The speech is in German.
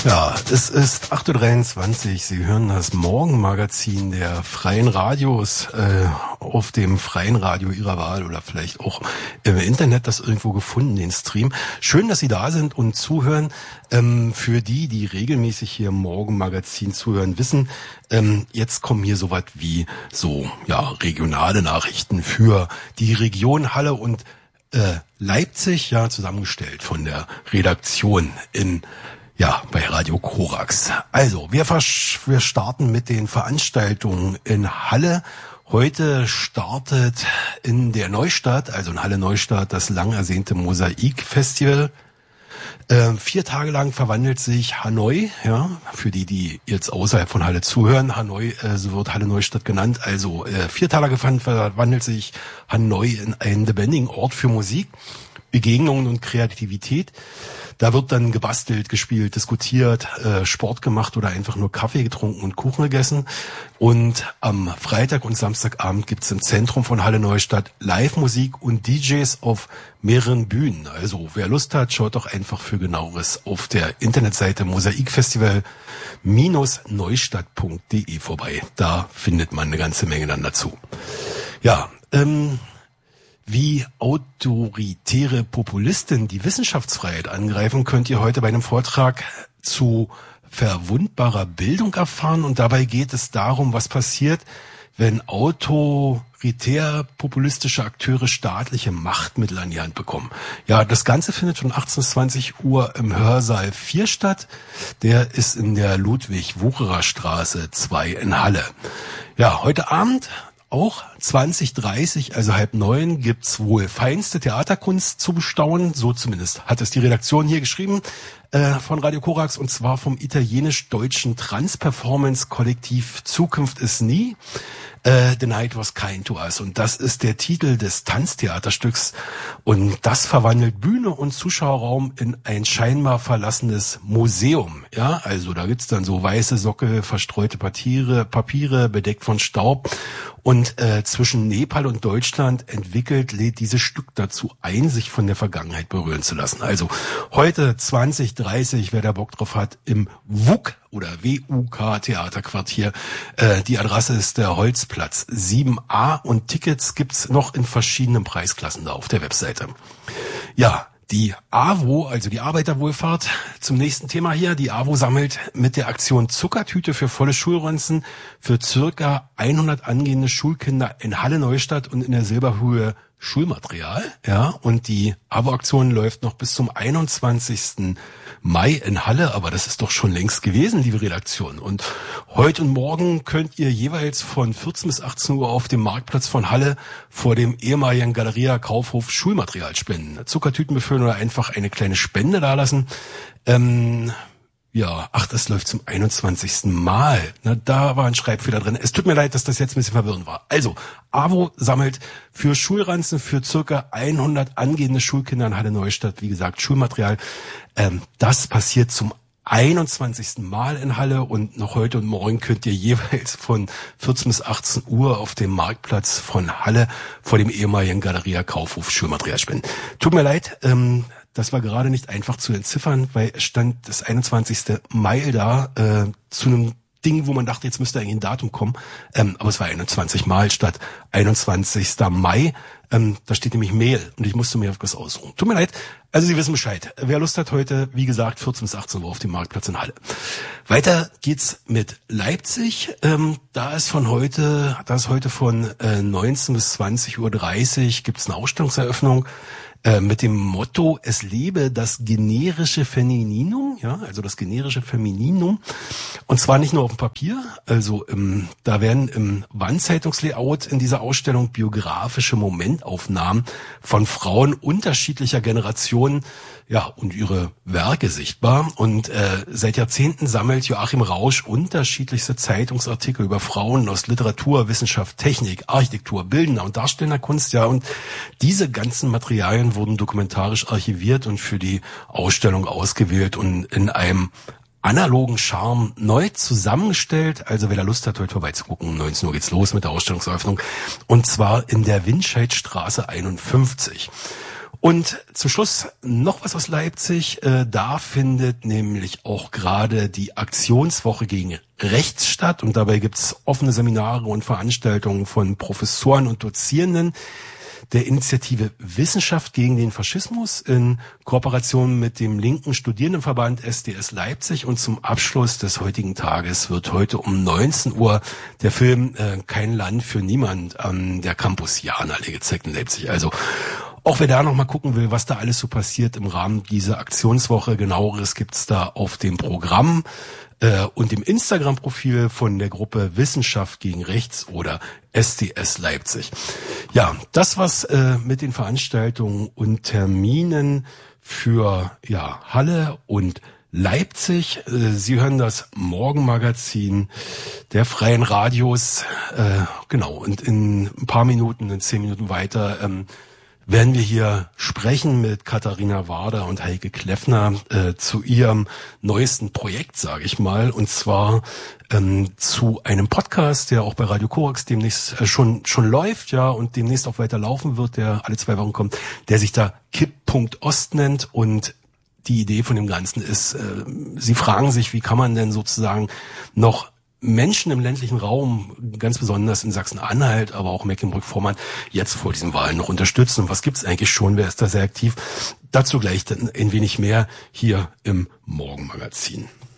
Ja, es ist 8:23 Uhr. Sie hören das Morgenmagazin der Freien Radios auf dem Freien Radio Ihrer Wahl oder vielleicht auch im Internet das irgendwo gefunden, den Stream. Schön, dass Sie da sind und zuhören. Für die regelmäßig hier im Morgenmagazin zuhören, wissen, jetzt kommen hier so was wie regionale Nachrichten für die Region Halle und Leipzig, zusammengestellt von der Redaktion bei Radio Korax. Also, wir starten mit den Veranstaltungen in Halle. Heute startet in der Neustadt, also in Halle Neustadt, das lang ersehnte Mosaik-Festival. 4 Tage lang verwandelt sich Hanoi, für die jetzt außerhalb von Halle zuhören. Hanoi, so wird Halle Neustadt genannt. Also 4 Tage verwandelt sich Hanoi in einen lebendigen Ort für Musik, Begegnungen und Kreativität. Da wird dann gebastelt, gespielt, diskutiert, Sport gemacht oder einfach nur Kaffee getrunken und Kuchen gegessen. Und am Freitag und Samstagabend gibt's im Zentrum von Halle Neustadt Live-Musik und DJs auf mehreren Bühnen. Also wer Lust hat, schaut doch einfach für Genaueres auf der Internetseite mosaikfestival-neustadt.de vorbei. Da findet man eine ganze Menge dann dazu. Wie autoritäre Populisten die Wissenschaftsfreiheit angreifen, könnt ihr heute bei einem Vortrag zu verwundbarer Bildung erfahren. Und dabei geht es darum, was passiert, wenn autoritär populistische Akteure staatliche Machtmittel an die Hand bekommen. Ja, das Ganze findet von 18 bis 20 Uhr im Hörsaal 4 statt. Der ist in der Ludwig-Wucherer-Straße 2 in Halle. Ja, heute Abend auch 20:30, also 8:30, gibt's wohl feinste Theaterkunst zu bestaunen. So zumindest hat es die Redaktion hier geschrieben von Radio Korax, und zwar vom italienisch-deutschen Trans-Performance-Kollektiv Zukunft ist nie. The Night Was Kind to Us. Und das ist der Titel des Tanztheaterstücks. Und das verwandelt Bühne und Zuschauerraum in ein scheinbar verlassenes Museum. Ja, also da gibt's dann so weiße Sockel, verstreute Papiere, bedeckt von Staub. Und zwischen Nepal und Deutschland lädt dieses Stück dazu ein, sich von der Vergangenheit berühren zu lassen. Also heute 20:30, wer da Bock drauf hat, im WUK oder WUK Theaterquartier. Die Adresse ist der Holzplatz 7a und Tickets gibt's noch in verschiedenen Preisklassen da auf der Webseite. Ja, die AWO, also die Arbeiterwohlfahrt, zum nächsten Thema hier. Die AWO sammelt mit der Aktion Zuckertüte für volle Schulranzen für circa 100 angehende Schulkinder in Halle Neustadt und in der Silberhöhe Schulmaterial. Ja, und die AWO-Aktion läuft noch bis zum 21. Mai in Halle, aber das ist doch schon längst gewesen, liebe Redaktion. Und heute und morgen könnt ihr jeweils von 14 bis 18 Uhr auf dem Marktplatz von Halle vor dem ehemaligen Galeria Kaufhof Schulmaterial spenden. Zuckertüten befüllen oder einfach eine kleine Spende dalassen. Das läuft zum 21. Mal. Na, da war ein Schreibfehler drin. Es tut mir leid, dass das jetzt ein bisschen verwirrend war. Also, AWO sammelt für Schulranzen für circa 100 angehende Schulkinder in Halle Neustadt, wie gesagt, Schulmaterial. Das passiert zum 21. Mal in Halle, und noch heute und morgen könnt ihr jeweils von 14 bis 18 Uhr auf dem Marktplatz von Halle vor dem ehemaligen Galeria Kaufhof Schulmaterial spenden. Tut mir leid, das war gerade nicht einfach zu entziffern, weil es stand das 21. Mai da zu einem Ding, wo man dachte, jetzt müsste eigentlich ein Datum kommen. Aber es war 21 Mal statt 21. Mai. Da steht nämlich Mail und ich musste mir etwas ausruhen. Tut mir leid. Also Sie wissen Bescheid. Wer Lust hat heute, wie gesagt, 14 bis 18 Uhr auf dem Marktplatz in Halle. Weiter geht's mit Leipzig. Da ist heute von 19 bis 20:30 Uhr gibt's eine Ausstellungseröffnung. Mit dem Motto, es lebe das generische Femininum, also das generische Femininum. Und zwar nicht nur auf dem Papier, also da werden im Wandzeitungslayout in dieser Ausstellung biografische Momentaufnahmen von Frauen unterschiedlicher Generationen, und ihre Werke sichtbar. Und seit Jahrzehnten sammelt Joachim Rausch unterschiedlichste Zeitungsartikel über Frauen aus Literatur, Wissenschaft, Technik, Architektur, bildender und darstellender Kunst, und diese ganzen Materialien wurden dokumentarisch archiviert und für die Ausstellung ausgewählt und in einem analogen Charme neu zusammengestellt. Also wer da Lust hat, heute vorbeizugucken, um 19 Uhr geht's los mit der Ausstellungseröffnung. Und zwar in der Windscheidstraße 51. Und zum Schluss noch was aus Leipzig. Da findet nämlich auch gerade die Aktionswoche gegen Rechts statt. Und dabei gibt's offene Seminare und Veranstaltungen von Professoren und Dozierenden der Initiative Wissenschaft gegen den Faschismus in Kooperation mit dem linken Studierendenverband SDS Leipzig. Und zum Abschluss des heutigen Tages wird heute um 19 Uhr der Film Kein Land für niemand an der Campus-Jahn-Allee gezeigt in Leipzig. Also auch wer da noch mal gucken will, was da alles so passiert im Rahmen dieser Aktionswoche, genaueres gibt's da auf dem Programm und dem Instagram-Profil von der Gruppe Wissenschaft gegen Rechts oder SDS Leipzig. Ja, das was mit den Veranstaltungen und Terminen für Halle und Leipzig. Sie hören das Morgenmagazin der Freien Radios. Genau, und in ein paar Minuten, in 10 Minuten weiter, werden wir hier sprechen mit Katharina Warder und Heike Kleffner zu ihrem neuesten Projekt, sage ich mal, und zwar zu einem Podcast, der auch bei Radio Korax demnächst schon läuft, ja, und demnächst auch weiter laufen wird, der alle 2 Wochen kommt, der sich da Kipppunkt Ost nennt. Und die Idee von dem Ganzen ist, sie fragen sich, wie kann man denn sozusagen noch Menschen im ländlichen Raum, ganz besonders in Sachsen-Anhalt, aber auch Mecklenburg-Vorpommern, jetzt vor diesen Wahlen noch unterstützen. Und was gibt's eigentlich schon? Wer ist da sehr aktiv? Dazu gleich dann ein wenig mehr hier im Morgenmagazin.